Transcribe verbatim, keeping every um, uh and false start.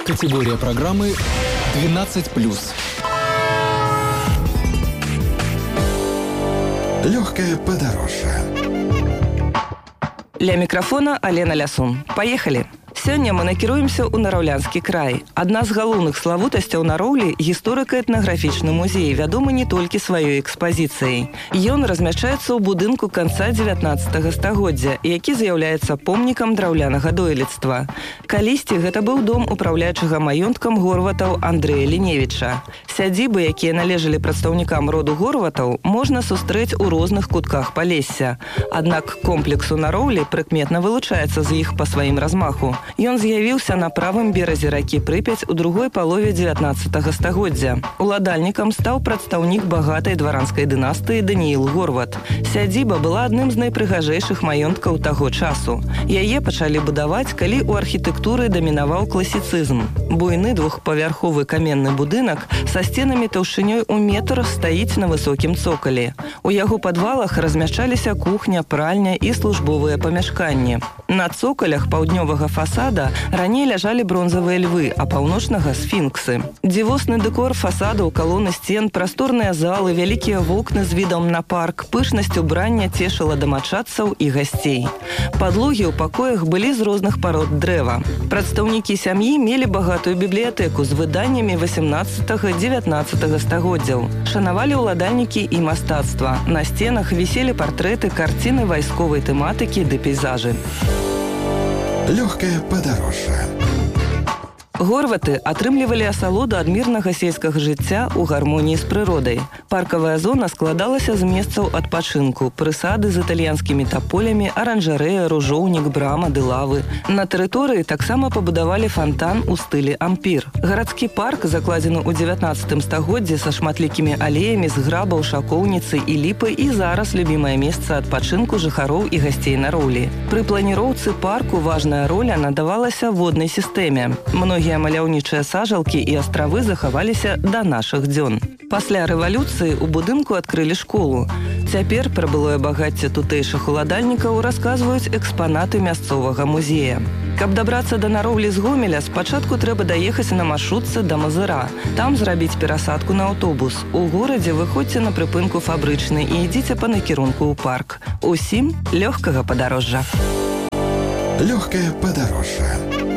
Категория программы двенадцать плюс. Легкое подорожье. Ля мікрафона Алена Лясун. Поехали! Сёння мы накіруемся ў Нараўлянскі край. Адна з галоўных славутасцяў Нароўлі – гісторыка-этнаграфічны музей, вядомы не толькі сваёй экспазіцыяй. Ён размяшчаецца ў будынку канца дзевятнаццатага стагоддзя, які з'яўляецца помнікам драўлянага дойлідства. Калісьці гэта быў дом упраўляючага маёнткам горватаў Андрэя Ліневіча. Сядзібы, якія належалі прадстаўнікам роду горватаў, можна сустрэць у розных кутках Палесся. Аднак комплекс у Нароўлі прыкметна вылучаецца з іх па сваім размаху. Ён з'явіўся на правым беразе ракі Прыпяць у другой палове дзевятнаццатага стагоддзя. Уладальнікам стаў прадстаўнік багатай дваранскай дынастыі Данііл Горват. Сядзіба была адным з найпрыгажэйшых маёнткаў таго часу. Яе пачалі будаваць, калі ў архітэктуры дамінаваў класіцызм. Буйны двухпавярховы каменны будынак са сценамі таўшчынёй у метр стаіць на высокім цокалі. У яго падвалах размяшчаліся кухня, пральня і службовыя памяшканні. На цокалях паўднёвага фасада раней ляжалі бронзавыя львы, а паўночнага – сфінксы. Дзівосны дэкор фасадаў, калоны сцен, прасторныя залы, вялікія вокны з відам на парк, пышнасць убрання цешыла дамачадцаў і гасцей. Падлогі ў пакоях былі з розных парод дрэва. Прадстаўнікі сям'і мелі багатую бібліятэку з выданнямі васемнаццатага-дзевятнаццатага стагоддзяў. Шанавалі ўладальнікі і мастацтва. На сценах віселі партрэты, карціны вайсковай тэматыкі ды пейзажы. Легкое подорожье. Горваты атрымлівалі асалоду ад мірнага сельскага жыцця ў гармоніі з прыродай. Паркавая зона складалася з месцаў адпачынку, прысады з італьянскімі таполямі, аранжарэя, ружоўнік, брама ды лавы. На тэрыторыі таксама пабудавалі фантан у стылі ампір. Гарадскі парк закладзены ў дзевятнаццатым стагоддзі са шматлікімі алеямі з грабаў, шакоўніцы і ліпы і зараз любімае месца адпачынку жыхароў і гасцей Нароўлі. Пры планіроўцы парку важная роля надавалася воднай сістэме. Многія маляўнічыя сажалкі і астравы захаваліся да нашых дзён. Пасля рэвалюцыі ў будынку адкрылі школу. Цяпер пра былое багацце тутэйшых уладальнікаў расказваюць экспанаты мясцовага музея. Каб дабрацца да Нароўлі з Гомеля, спачатку трэба даехаць на маршрутцы да Мазыра. Там зрабіць перасадку на аўтобус. У горадзе выходзьце на прыпынку фабрычны і ідзіце па накірунку ў парк. Усім лёгкага падарожжа. Легкое подорожье.